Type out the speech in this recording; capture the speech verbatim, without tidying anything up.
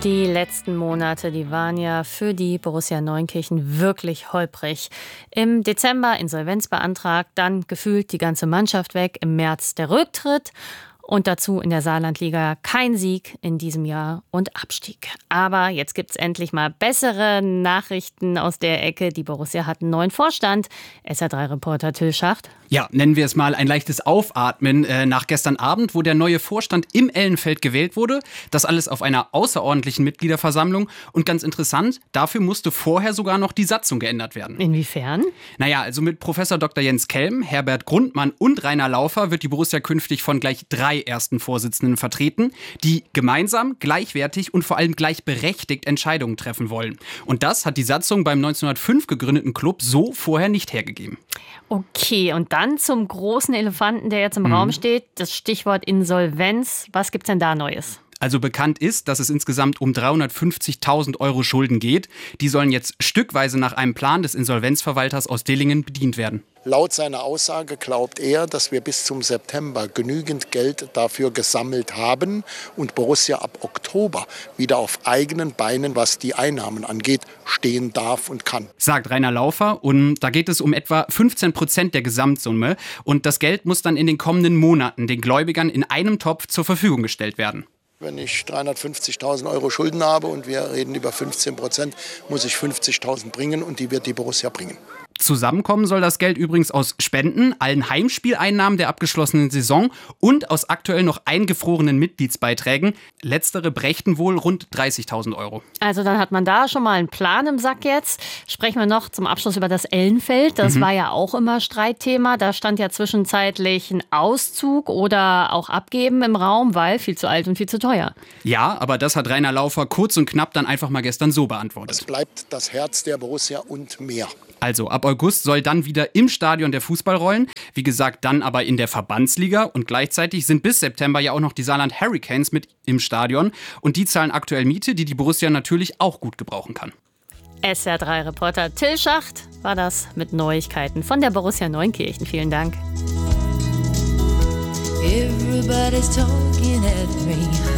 Die letzten Monate, die waren ja für die Borussia Neunkirchen wirklich holprig. Im Dezember Insolvenz beantragt, dann gefühlt die ganze Mannschaft weg, im März der Rücktritt und dazu in der Saarlandliga kein Sieg in diesem Jahr und Abstieg. Aber jetzt gibt's endlich mal bessere Nachrichten aus der Ecke. Die Borussia hat einen neuen Vorstand. S R drei Reporter Till Schacht. Ja, nennen wir es mal ein leichtes Aufatmen äh, nach gestern Abend, wo der neue Vorstand im Ellenfeld gewählt wurde. Das alles auf einer außerordentlichen Mitgliederversammlung. Und ganz interessant, dafür musste vorher sogar noch die Satzung geändert werden. Inwiefern? Naja, also mit Professor Doktor Jens Kelm, Herbert Grundmann und Rainer Laufer wird die Borussia künftig von gleich drei ersten Vorsitzenden vertreten, die gemeinsam, gleichwertig und vor allem gleichberechtigt Entscheidungen treffen wollen. Und das hat die Satzung beim neunzehnhundertfünf gegründeten Club so vorher nicht hergegeben. Okay, und dann zum großen Elefanten, der jetzt im mhm. Raum steht, das Stichwort Insolvenz. Was gibt's denn da Neues? Also bekannt ist, dass es insgesamt um dreihundertfünfzigtausend Euro Schulden geht. Die sollen jetzt stückweise nach einem Plan des Insolvenzverwalters aus Dillingen bedient werden. Laut seiner Aussage glaubt er, dass wir bis zum September genügend Geld dafür gesammelt haben und Borussia ab Oktober wieder auf eigenen Beinen, was die Einnahmen angeht, stehen darf und kann. Sagt Rainer Laufer, und da geht es um etwa fünfzehn Prozent der Gesamtsumme und das Geld muss dann in den kommenden Monaten den Gläubigern in einem Topf zur Verfügung gestellt werden. Wenn ich dreihundertfünfzigtausend Euro Schulden habe und wir reden über fünfzehn Prozent, muss ich fünfzigtausend bringen und die wird die Borussia bringen. Zusammenkommen soll das Geld übrigens aus Spenden, allen Heimspieleinnahmen der abgeschlossenen Saison und aus aktuell noch eingefrorenen Mitgliedsbeiträgen. Letztere brächten wohl rund dreißigtausend Euro. Also dann hat man da schon mal einen Plan im Sack jetzt. Sprechen wir noch zum Abschluss über das Ellenfeld. Das mhm. war ja auch immer Streitthema. Da stand ja zwischenzeitlich ein Auszug oder auch Abgeben im Raum, weil viel zu alt und viel zu teuer. Ja, aber das hat Rainer Laufer kurz und knapp dann einfach mal gestern so beantwortet. Es bleibt das Herz der Borussia und mehr. Also ab August soll dann wieder im Stadion der Fußball rollen. Wie gesagt, dann aber in der Verbandsliga. Und gleichzeitig sind bis September ja auch noch die Saarland Hurricanes mit im Stadion. Und die zahlen aktuell Miete, die die Borussia natürlich auch gut gebrauchen kann. S R drei Reporter Till Schacht war das mit Neuigkeiten von der Borussia Neunkirchen. Vielen Dank. Everybody's talking at me.